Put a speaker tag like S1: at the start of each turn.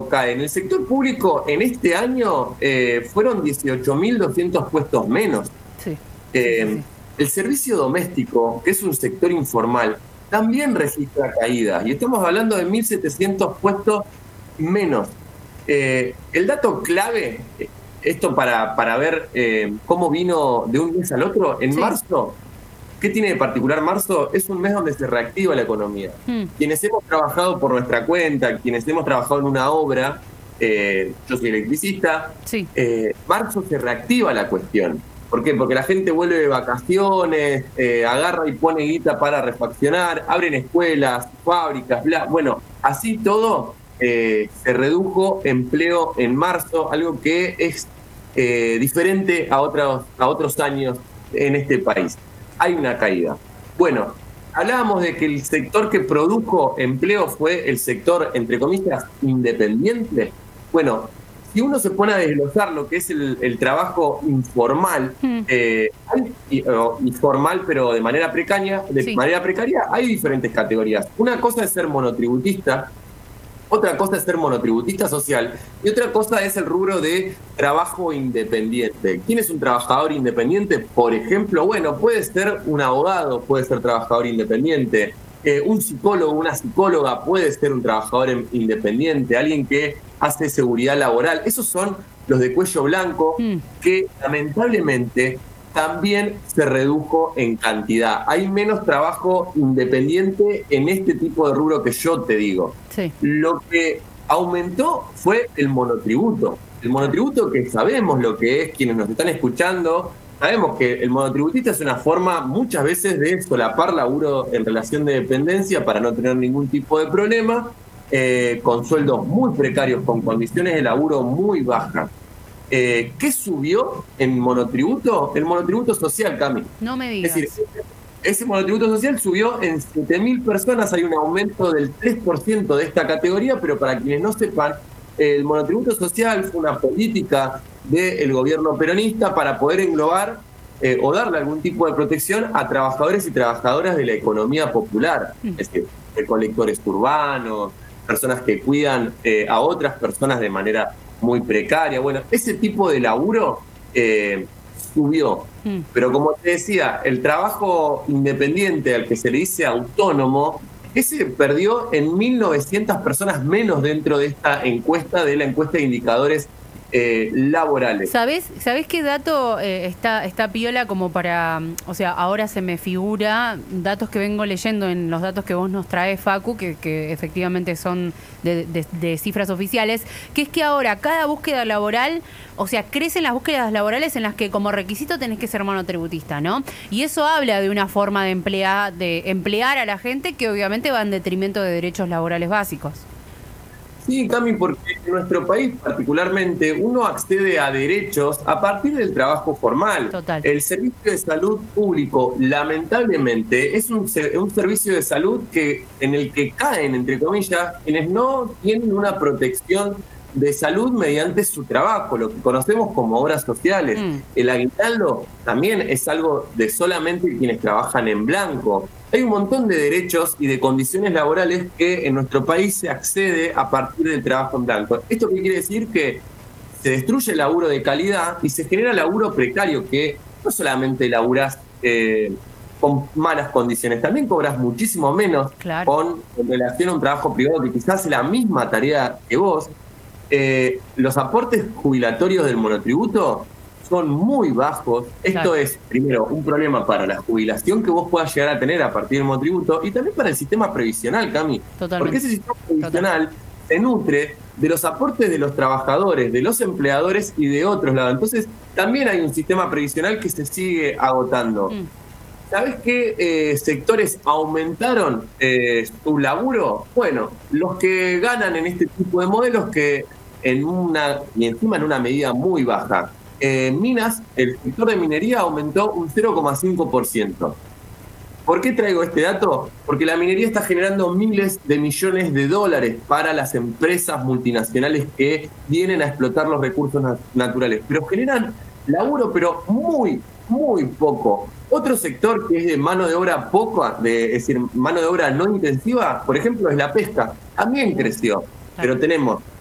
S1: cae. En el sector público, en este año, fueron 18.200 puestos menos.
S2: Sí.
S1: El servicio doméstico, que es un sector informal, también registra caídas. Y estamos hablando de 1.700 puestos menos. El dato clave, esto para ver cómo vino de un mes al otro, en marzo, ¿qué tiene de particular marzo? Es un mes donde se reactiva la economía. Quienes hemos trabajado por nuestra cuenta, quienes hemos trabajado en una obra, yo soy electricista, marzo se reactiva la cuestión. ¿Por qué? Porque la gente vuelve de vacaciones, agarra y pone guita para refaccionar, abren escuelas, fábricas, bla. Bueno, así todo se redujo empleo en marzo, algo que es diferente a otros años en este país. Hay una caída. Bueno, hablábamos de que el sector que produjo empleo fue el sector, entre comillas, independiente. Bueno, si uno se pone a desglosar lo que es el trabajo informal, informal pero de manera precaria, hay diferentes categorías. Una cosa es ser monotributista, otra cosa es ser monotributista social y otra cosa es el rubro de trabajo independiente. ¿Quién es un trabajador independiente? Por ejemplo, bueno, puede ser un abogado, puede ser trabajador independiente, un psicólogo, una psicóloga puede ser un trabajador independiente, alguien que hace seguridad laboral. Esos son los de cuello blanco que lamentablemente también se redujo en cantidad. Hay menos trabajo independiente en este tipo de rubro que yo te digo. Lo que aumentó fue el monotributo. El monotributo, que sabemos lo que es, quienes nos están escuchando, sabemos que el monotributista es una forma muchas veces de solapar laburo en relación de dependencia para no tener ningún tipo de problema, con sueldos muy precarios, con condiciones de laburo muy bajas. ¿Qué subió en monotributo? El monotributo social, Cami.
S2: No me digas.
S1: Es decir, ese monotributo social subió en 7.000 personas, hay un aumento del 3% de esta categoría, pero para quienes no sepan, el monotributo social fue una política del gobierno peronista para poder englobar o darle algún tipo de protección a trabajadores y trabajadoras de la economía popular, es decir, recolectores urbanos, personas que cuidan a otras personas de manera muy precaria. Bueno, ese tipo de laburo subió. Pero como te decía, el trabajo independiente, al que se le dice autónomo, ese perdió en 1.900 personas menos dentro de esta encuesta, de la encuesta de indicadores laborales.
S2: ¿Sabés qué dato está piola como para, o sea, ahora se me figura datos que vengo leyendo en los datos que vos nos traes, Facu, que efectivamente son de cifras oficiales, que es que ahora cada búsqueda laboral, o sea, crecen las búsquedas laborales en las que como requisito tenés que ser monotributista, ¿no? Y eso habla de una forma de emplear a la gente que obviamente va en detrimento de derechos laborales básicos.
S1: Sí, Cami, porque en nuestro país particularmente uno accede a derechos a partir del trabajo formal.
S2: Total.
S1: El servicio de salud público, lamentablemente, es un servicio de salud en el que caen, entre comillas, quienes no tienen una protección de salud mediante su trabajo, lo que conocemos como obras sociales. El aguinaldo también es algo de solamente quienes trabajan en blanco. Hay un montón de derechos y de condiciones laborales que en nuestro país se accede a partir del trabajo en blanco. ¿Esto qué quiere decir? Que se destruye el laburo de calidad y se genera laburo precario, que no solamente laburás con malas condiciones, también cobras muchísimo menos en relación a un trabajo privado que quizás hace la misma tarea que vos. Los aportes jubilatorios del monotributo son muy bajos. Esto es, primero, un problema para la jubilación que vos puedas llegar a tener a partir del monotributo y también para el sistema previsional, Cami. Porque ese sistema previsional se nutre de los aportes de los trabajadores, de los empleadores y de otros lados. Entonces, también hay un sistema previsional que se sigue agotando. ¿Sabés qué sectores aumentaron su laburo? Bueno, los que ganan en este tipo de modelos y encima en una medida muy baja. Minas, el sector de minería aumentó un 0,5%. ¿Por qué traigo este dato? Porque la minería está generando miles de millones de dólares para las empresas multinacionales que vienen a explotar los recursos naturales. Pero generan laburo, pero muy, muy poco. Otro sector que es de mano de obra es decir, mano de obra no intensiva, por ejemplo, es la pesca. También creció. Pero tenemos